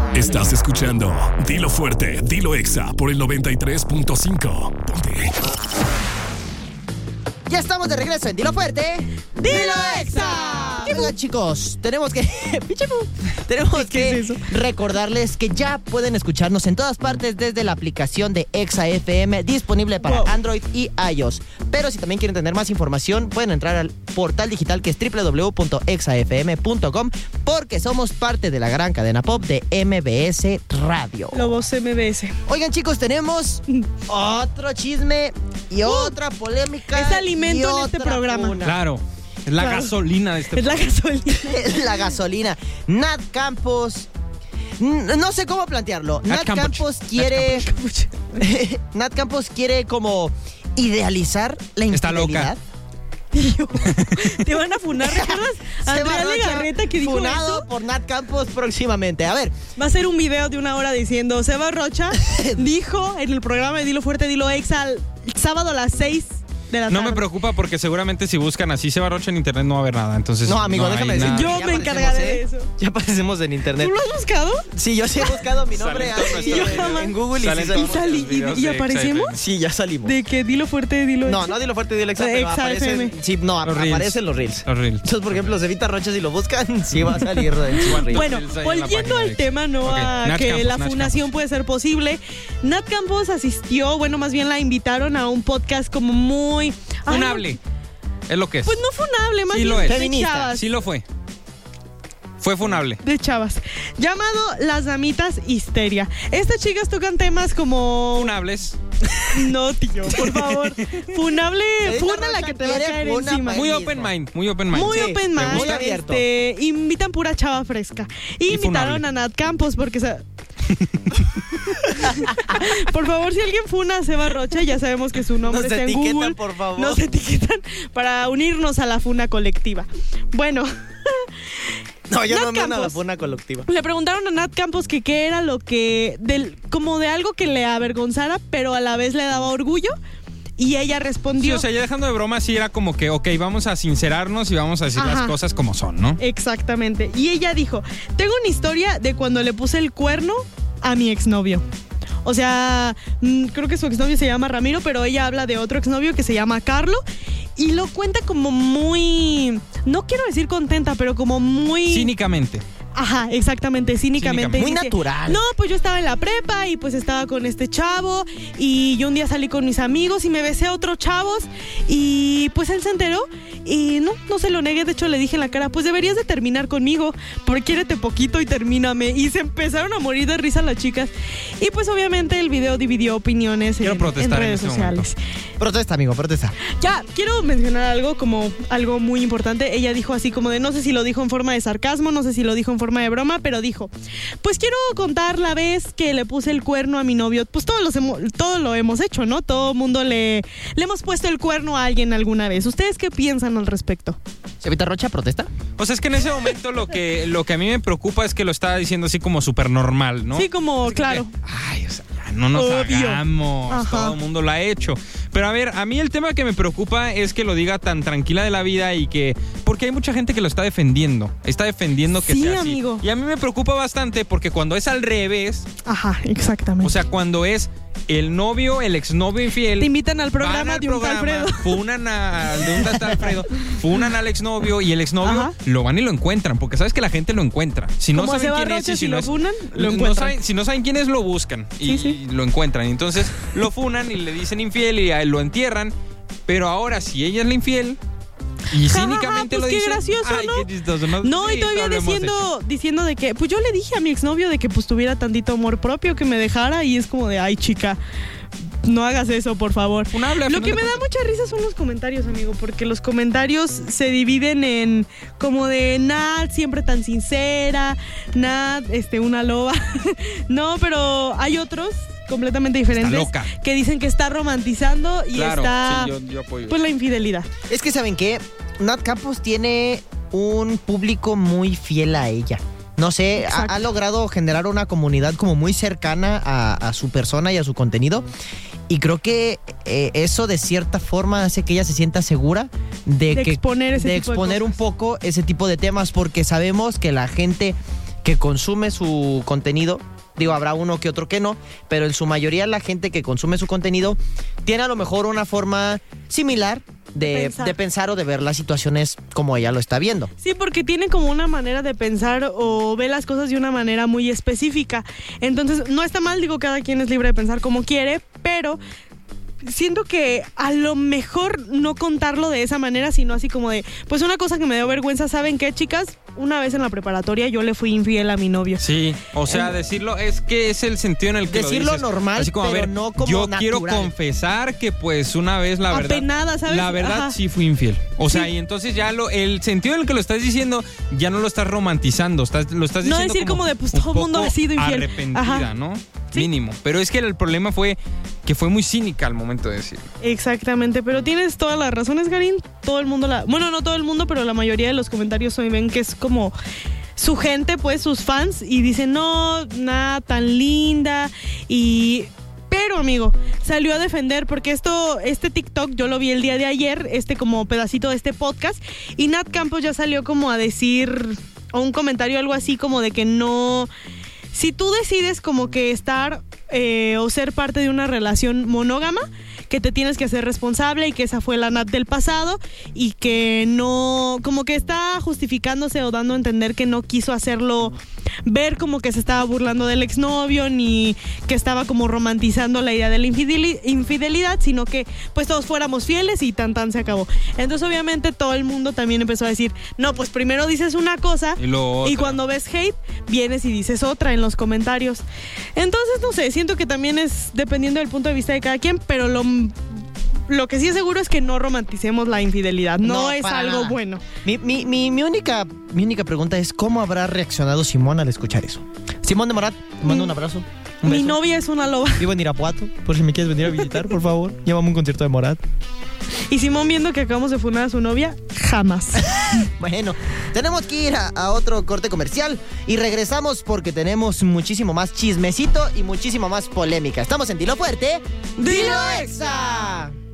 Estás escuchando Dilo Fuerte, Dilo Exa por el 93.5. Ponte. Ya estamos de regreso en Dilo Fuerte, ¡Dilo Exa! Oigan, chicos, tenemos que recordarles que ya pueden escucharnos en todas partes desde la aplicación de Exa FM, disponible para Android y iOS. Pero si también quieren tener más información, pueden entrar al portal digital que es www.exafm.com, porque somos parte de la gran cadena pop de MBS Radio. Lobos MBS. Oigan, chicos, tenemos otro chisme y otra polémica. Es alimento en este programa. Funa. Claro. Es la gasolina de este Es la gasolina. Es la gasolina. Nat Campos. No sé cómo plantearlo. Nat Campos quiere. Nat Campos quiere como idealizar la infidelidad. Está loca. Te van a funar, ¿recuerdas? Andrea Legarreta que dijo funado eso. por Nat Campos próximamente. A ver. Va a ser un video de 1 hora diciendo: Seba Rocha dijo en el programa de Dilo Fuerte, Dilo Exa, el sábado a las 6 de la tarde. No me preocupa porque seguramente si buscan así Seba Rocha en internet no va a haber nada. Entonces, No, amigo, déjame decir. Yo me encargaré de eso. Ya aparecemos en internet. ¿Tú lo has buscado? Sí, yo sí he buscado mi nombre Salen todos en Google y Salen sí todos salimos. los videos ¿Y de aparecemos? XFM. Sí, ya salimos. De que Dilo Fuerte, Dilo Exa. No Dilo Fuerte, Dilo Exa, De pero Exa aparecen. FM. Sí, no, Los reels. aparecen los reels. Los reels. Entonces, por ejemplo, Cevita Rocha, si lo buscan, sí va a salir en su reel. Bueno, Reels ahí en la volviendo página al de tema, ¿no? Ok, A Nat que Campos, la Nat funación Campos. puede ser posible. Nat Campos asistió, bueno, más bien la invitaron a un podcast como muy... Funable. Es lo que es. Pues no funable, más Sí bien lo es. de Feminista. chavas. Sí lo fue. Fue funable. De chavas. Llamado Las Damitas Histeria. Estas chicas tocan temas como... Funables. No, tío, por favor. Funable, Cevita funa la Rocha que te va a quiere caer funa encima. pa' Muy mismo. open mind. Muy open mind. Muy Sí, open me mind. gusta abierto. Invitan pura chava fresca. Y invitaron funable. a Nat Campos porque... Por favor, si alguien funa a Seba Rocha, ya sabemos que su nombre Nos está en etiquetan, Google. por favor. Nos etiquetan para unirnos a la funa colectiva. Bueno, No, yo Nat no me uno a la Campos. funa colectiva. le preguntaron a Nat Campos que qué era lo que... como de algo que le avergonzara, pero a la vez le daba orgullo. Y ella Sí, respondió... o sea, ya dejando de broma, sí era como que, ok, vamos a sincerarnos y vamos a decir Ajá. las cosas como son, ¿no? Exactamente. Y ella dijo, tengo una historia de cuando le puse el cuerno a mi exnovio. O sea, creo que su exnovio se llama Ramiro, pero ella habla de otro exnovio que se llama Carlo. Y lo cuenta como muy... No quiero decir contenta, pero como muy... Cínicamente. Ajá, exactamente, cínicamente. Muy Dice, natural. No, pues yo estaba en la prepa y pues estaba con este chavo y yo un día salí con mis amigos y me besé a otros chavos y pues él se enteró y no se lo negué. De hecho le dije en la cara, pues deberías de terminar conmigo, porque quiérete poquito y termíname. Y se empezaron a morir de risa las chicas. Y pues obviamente el video dividió opiniones Quiero en protestar en redes este sociales. Protesta, amigo, protesta. Ya, quiero mencionar algo como algo muy importante. Ella dijo así como de, no sé si lo dijo en forma de sarcasmo, no sé si lo dijo en forma de broma, pero dijo, pues quiero contar la vez que le puse el cuerno a mi novio. Pues todo lo hemos hecho, ¿no? Todo mundo le hemos puesto el cuerno a alguien alguna vez. ¿Ustedes qué piensan al respecto? Cevita Rocha, protesta. O sea, es que en ese momento lo que a mí me preocupa es que lo estaba diciendo así como súper normal, ¿no? Sí, como, Es claro. que, ay, o sea, ya no nos Obvio. hagamos. Ajá. Todo el mundo lo ha hecho. Pero a ver, a mí el tema que me preocupa es que lo diga tan tranquila de la vida y que... Porque hay mucha gente que lo está defendiendo. Está defendiendo que Sí, sea así. amigo. Y a mí me preocupa bastante porque cuando es al revés, Ajá, exactamente. o sea, cuando es el novio, el exnovio infiel... te invitan al van programa al de un tal programa, Alfredo. funan al de un tal Alfredo, funan al exnovio y el exnovio Ajá. lo van y lo encuentran, porque sabes que la gente lo encuentra. Si no Como a saben Seba quién Rocha, es y si si lo no es, funan, lo no encuentran. saben, si no saben quién es, lo buscan y Sí. lo encuentran. Entonces lo funan y le dicen infiel y a él lo entierran. Pero ahora, si ella es la infiel y Ja, cínicamente pues lo qué dice, gracioso, ay, ¿no? qué chistoso. No, Sí, y todavía lo hemos hecho. diciendo de que, pues yo le dije a mi exnovio de que pues tuviera tantito amor propio, que me dejara, y es como de, ay, chica, no hagas eso, por favor. Funable, a Lo final que de me da cuentas. mucha risa son los comentarios, amigo, porque los comentarios se dividen en como de Nat, siempre tan sincera, Nat, una loba. No, pero hay otros completamente diferentes loca. que dicen que está romantizando y Claro, está sí, yo apoyo. pues la infidelidad. Es que, ¿saben qué? Nat Campos tiene un público muy fiel a ella. No sé, Exacto. ha logrado generar una comunidad como muy cercana a su persona y a su contenido. Y creo que eso de cierta forma hace que ella se sienta segura de exponer ese tipo de exponer un cosas. poco ese tipo de temas, porque sabemos que la gente que consume su contenido, digo, habrá uno que otro que no, pero en su mayoría la gente que consume su contenido tiene a lo mejor una forma similar de pensar o de ver las situaciones como ella lo está viendo. Sí, porque tiene como una manera de pensar o ve las cosas de una manera muy específica. Entonces, no está mal, digo, cada quien es libre de pensar como quiere, pero siento que a lo mejor no contarlo de esa manera, sino así como de, pues una cosa que me dio vergüenza, ¿saben qué, chicas? Una vez en la preparatoria yo le fui infiel a mi novio. Sí, o sea, decirlo es que es el sentido en el que decirlo lo dices. Normal, así como, pero a ver, no como yo natural. quiero confesar que pues una vez la verdad, apenada, ¿sabes? La verdad Ajá. sí fui infiel. O sea, Sí. y entonces ya el sentido en el que lo estás diciendo ya no lo estás romantizando, lo estás diciendo No decir como de, pues, todo el mundo ha sido infiel. Arrepentida, Ajá. ¿no? Sí. Mínimo. Pero es que el problema fue que fue muy cínica al momento de decirlo. Exactamente, pero tienes todas las razones, Garín. Todo el mundo bueno, no todo el mundo, pero la mayoría de los comentarios hoy ven que es como su gente, pues, sus fans, y dicen, no, nada tan linda, pero, amigo, salió a defender, porque este TikTok yo lo vi el día de ayer, como pedacito de este podcast, y Nat Campos ya salió como a decir, o un comentario algo así como de que no... Si tú decides como que estar o ser parte de una relación monógama, que te tienes que hacer responsable y que esa fue la Nat del pasado y que no, como que está justificándose o dando a entender que no quiso hacerlo ver como que se estaba burlando del exnovio ni que estaba como romantizando la idea de la infidelidad, sino que pues todos fuéramos fieles y tan se acabó. Entonces obviamente todo el mundo también empezó a decir, no, pues primero dices una cosa y cuando ves hate vienes y dices otra en los comentarios. Entonces no sé, siento que también es dependiendo del punto de vista de cada quien, pero lo que sí es seguro es que no romanticemos la infidelidad. No es algo nada. bueno. Mi única pregunta es ¿cómo habrá reaccionado Simón al escuchar eso? Simón de Morat, te mando un abrazo. Un Mi beso. novia es una loba. Vivo en Irapuato, por si me quieres venir a visitar, por favor. Llévame a un concierto de Morat. Y Simón, viendo que acabamos de funar a su novia, jamás. Bueno, tenemos que ir a otro corte comercial y regresamos porque tenemos muchísimo más chismecito y muchísimo más polémica. Estamos en Dilo Fuerte, Dilo Exa.